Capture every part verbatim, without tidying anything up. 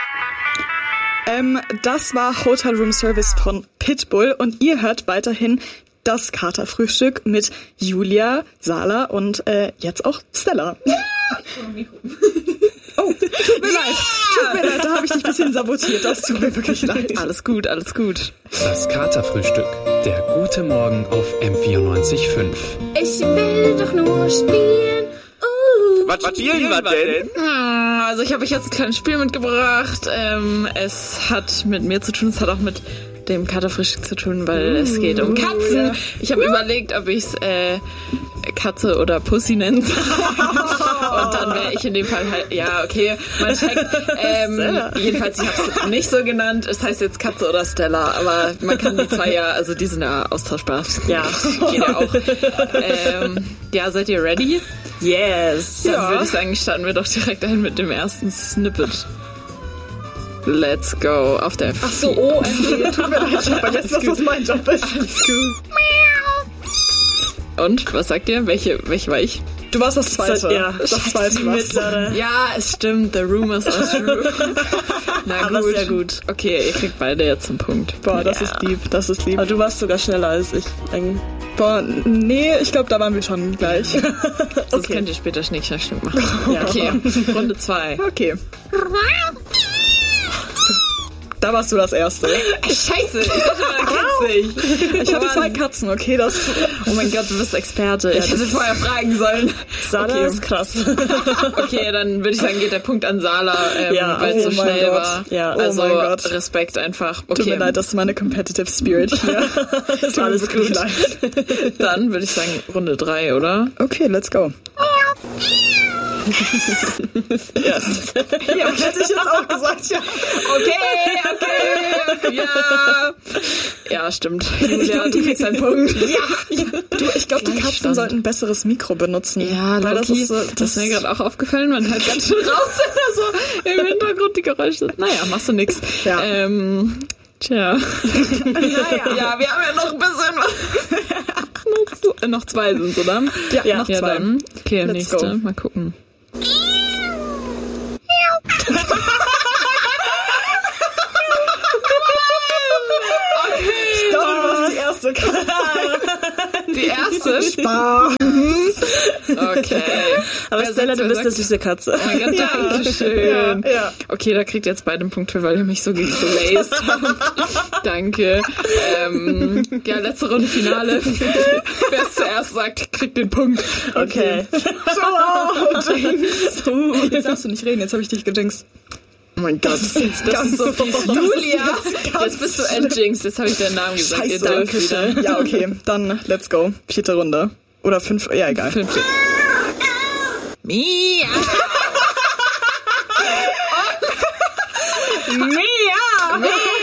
Ähm, das war Hotel Room Service von Pitbull und ihr hört weiterhin das Katerfrühstück mit Julia, Sala und äh, jetzt auch Stella. Oh, tut mir leid. Tut mir leid, da habe ich dich ein bisschen sabotiert. Das tut mir wirklich leid. Alles gut, alles gut. Das Katerfrühstück. Der gute Morgen auf M vierundneunzig Komma fünf. Ich will doch nur spielen. Uh. Was spielen wir denn? Also ich habe euch jetzt ein kleines Spiel mitgebracht. Ähm, es hat mit mir zu tun, es hat auch mit dem Katerfrühstück zu tun, weil uh, es geht um Katzen. Ja. Ich habe uh. überlegt, ob ich es äh, Katze oder Pussy nennen soll. Und dann wäre ich in dem Fall halt, ja, okay, man checkt. Ähm, jedenfalls, ich habe es nicht so genannt. Es heißt jetzt Katze oder Stella, aber man kann die zwei ja, also die sind ja austauschbar. Ja, geht ja auch. Ähm, ja, seid ihr ready? Yes. Dann ja. würde ich sagen, starten wir doch direkt ein mit dem ersten Snippet. Let's go. Auf der Ach so, oh, okay. Tut mir leid, ich hab vergessen, dass das mein Job ist. Alles gut. Und, was sagt ihr? Welche, welche war ich? Du warst das Zweite. Ja, das Zweite warst du. Ja, es stimmt. The rumors are true. Na gut. Aber sehr gut. Okay, ihr kriegt beide jetzt einen Punkt. Boah, das ja. ist lieb. Das ist lieb. Aber du warst sogar schneller als ich. Boah, nee, ich glaube, da waren wir schon gleich. Okay. Das könnt ihr später Schnick, Schnack, Schnuck machen. Ja. Okay, Runde zwei. Okay. Da warst du das Erste. Scheiße, ich dachte, man kennt's nicht. Ich hatte zwei Katzen, okay, das... Oh mein Gott, du bist Experte. Ich hätte vorher fragen sollen. Sala okay. ist krass. Okay, dann würde ich sagen, geht der Punkt an Sala, ähm, ja, weil es oh so schnell Gott. war. Ja. Oh also mein Gott. Respekt einfach. Okay. Tut mir leid, das ist meine Competitive Spirit hier. Das ist alles gut. Dann würde ich sagen, Runde drei, oder? Okay, let's go. Yes. Ja, hätte ich jetzt auch gesagt, ja. Okay, okay, ja. Ja, stimmt. Julia, du kriegst einen Punkt. Ja. Du, ich glaube, die Katzen sollten ein besseres Mikro benutzen. Ja, weil das ist so, das, das ist mir gerade auch aufgefallen, man hört ganz schön raus, so im Hintergrund die Geräusche. Naja, machst du nix. Ja. Ähm, tja. Naja. Ja, wir haben ja noch ein bisschen noch, noch zwei sind es, oder? Ja, ja noch ja, zwei. Dann. Okay, Let's nächste. Go. Mal gucken. Ich glaube, du warst die erste Katze. Die erste? Spaß. Okay. Aber Wer Stella, sagt, du bist sagt, eine süße Katze. Oh mein Gott, danke schön. Ja, ja. Okay, da kriegt jetzt beide einen Punkt für, weil ihr mich so geglazed habt. Danke. Ähm, ja, letzte Runde Finale. Wer es zuerst sagt, kriegt den Punkt. Okay. So, Jinx. Jetzt darfst du nicht reden, jetzt habe ich dich gejinxt. Oh mein Gott, das ist, jetzt, das ist so fies. Julia, jetzt bist du Endjinx, jetzt habe ich deinen Namen gesagt. Scheiße, ihr dürft wieder. Ja, okay, dann let's go. Vierte Runde. Oder fünf, ja egal. Fünfte. Mia! Mia!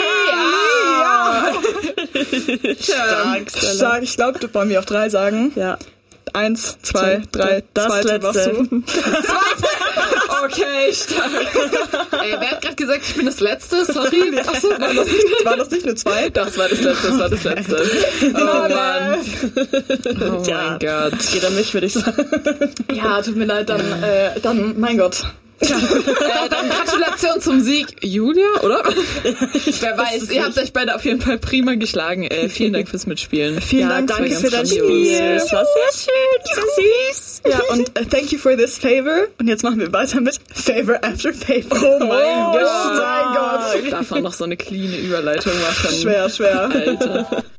Mia! Stark, stark. Ich glaube, du wollen wir auf drei sagen. Ja. Eins, zwei, drei, das zweite warst du. Okay, stark. Ey, wer hat gerade gesagt, ich bin das Letzte? Sorry. Achso, war das nicht, war das nicht eine zwei? Doch, das war das Letzte, das war das Letzte. Oh Mann. Oh ja. mein Gott. Geht an mich, würde ich sagen. Ja, tut mir leid, dann, äh, dann, mein Gott. Ja. äh, dann Gratulation zum Sieg, Julia, oder? Wer weiß, ihr habt euch beide auf jeden Fall prima geschlagen. Äh, vielen Dank fürs Mitspielen. Vielen ja, Dank danke für für dein Spiel. Spiel. Das war sehr schön, so süß. Ja, und uh, thank you for this favor. Und jetzt machen wir weiter mit Favor after Favor. Oh mein oh, Gott. Oh mein Gott. Darf man noch so eine cleane Überleitung machen? Schwer, schwer. Alter.